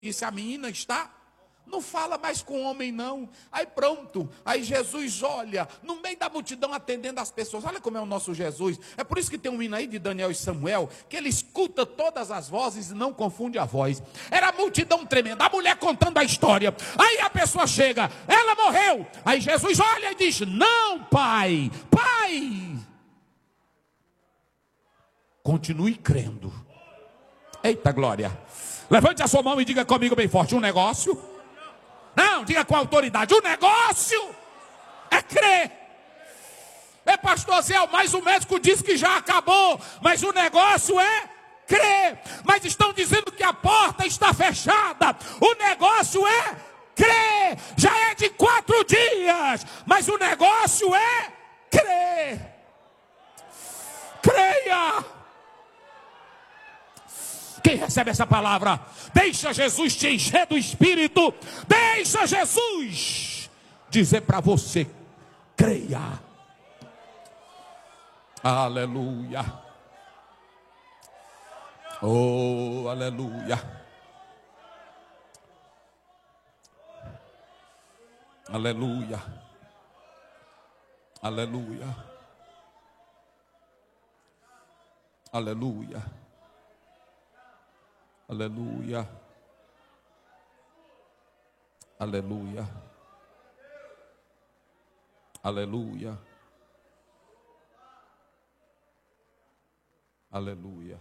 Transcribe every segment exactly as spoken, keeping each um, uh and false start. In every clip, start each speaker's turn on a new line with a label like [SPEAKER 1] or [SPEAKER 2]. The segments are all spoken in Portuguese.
[SPEAKER 1] disse, a menina está... Não fala mais com homem não. Aí pronto, aí Jesus olha, no meio da multidão atendendo as pessoas. Olha como é o nosso Jesus. É por isso que tem um hino aí de Daniel e Samuel, que ele escuta todas as vozes e não confunde a voz. Era a multidão tremenda, a mulher contando a história. Aí a pessoa chega, ela morreu. Aí Jesus olha e diz, não pai, pai, continue crendo. Eita glória. Levante a sua mão e diga comigo bem forte, um negócio... Não, diga com autoridade, o negócio é crer. É, pastor Zé, mas o médico disse que já acabou, mas o negócio é crer. Mas estão dizendo que a porta está fechada, o negócio é crer. Já é de quatro dias, mas o negócio é crer. Creia. Quem recebe essa palavra? Deixa Jesus te encher do Espírito. Deixa Jesus dizer para você, creia. Aleluia. Oh, aleluia. Aleluia. Aleluia. Aleluia. Aleluia. Aleluia. Aleluia. Aleluia.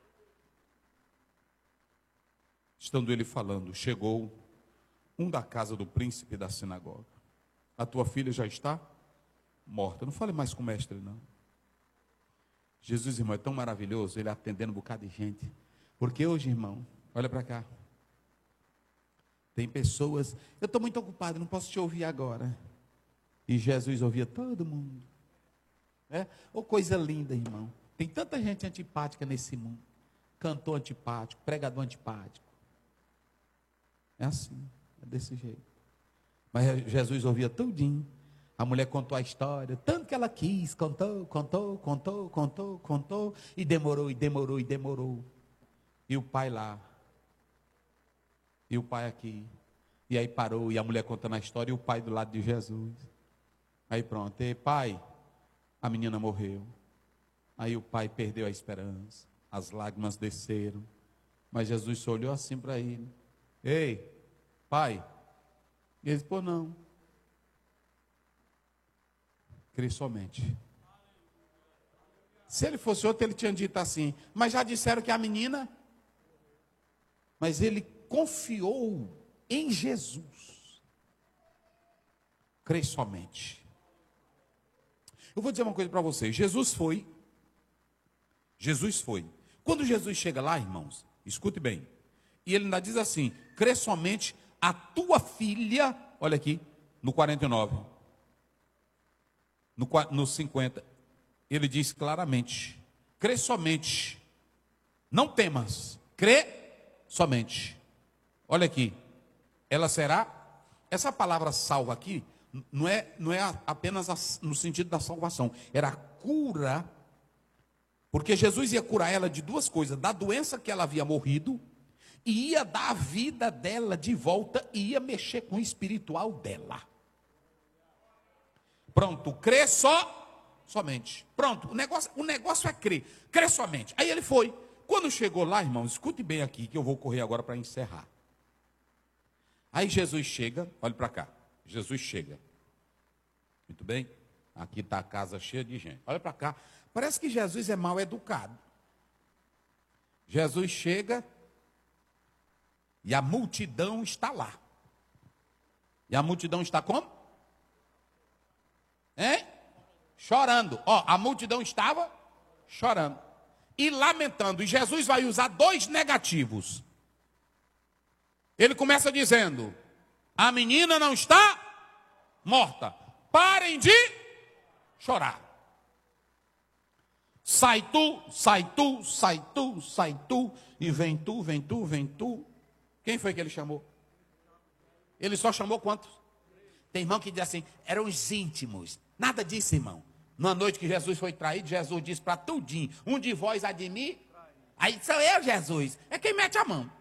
[SPEAKER 1] Estando ele falando, chegou um da casa do príncipe da sinagoga. A tua filha já está morta. Não fale mais com o mestre, não. Jesus, irmão, é tão maravilhoso ele atendendo um bocado de gente. Porque hoje, irmão, olha para cá. Tem pessoas, eu estou muito ocupado, não posso te ouvir agora. E Jesus ouvia todo mundo. É? Ou coisa linda, irmão. Tem tanta gente antipática nesse mundo. Cantor antipático, pregador antipático. É assim, é desse jeito. Mas Jesus ouvia tudinho. A mulher contou a história, tanto que ela quis, contou, contou, contou, contou, contou, e demorou, e demorou, e demorou. E o pai lá, e o pai aqui, e aí parou, e a mulher contando a história, e o pai do lado de Jesus. Aí pronto, e pai, a menina morreu. Aí o pai perdeu a esperança, as lágrimas desceram, mas Jesus só olhou assim para ele, ei, pai, e ele disse, pô não, crê somente. Se ele fosse outro, ele tinha dito assim, mas já disseram que a menina... Mas ele confiou em Jesus. Crê somente. Eu vou dizer uma coisa para vocês. Jesus foi. Jesus foi. Quando Jesus chega lá, irmãos, escute bem. E ele ainda diz assim, crê somente a tua filha. Olha aqui, no quarenta e nove. No, no cinquenta. Ele diz claramente, crê somente. Não temas. Crê somente. Olha aqui. Ela será... Essa palavra salva aqui, não é, não é apenas no sentido da salvação. Era cura. Porque Jesus ia curar ela de duas coisas. Da doença que ela havia morrido. E ia dar a vida dela de volta. E ia mexer com o espiritual dela. Pronto. Crê só... Somente. Pronto. O negócio, o negócio é crer. Crê somente. Aí ele foi. Quando chegou lá, irmãos, escute bem aqui, que eu vou correr agora para encerrar. Aí Jesus chega, olhe para cá. Jesus chega. Muito bem? Aqui está a casa cheia de gente. Olha para cá. Parece que Jesus é mal educado. Jesus chega e a multidão está lá. E a multidão está como? Hein? Chorando. Ó, a multidão estava chorando. E lamentando. E Jesus vai usar dois negativos. Ele começa dizendo, a menina não está morta. Parem de chorar. Sai tu, sai tu, sai tu, sai tu. E vem tu, vem tu, vem tu. Quem foi que ele chamou? Ele só chamou quantos? Tem irmão que diz assim, eram os íntimos. Nada disso, irmão. Na noite que Jesus foi traído, Jesus disse para tudinho, um de vós há de mim, aí sou eu, Jesus, é quem mete a mão.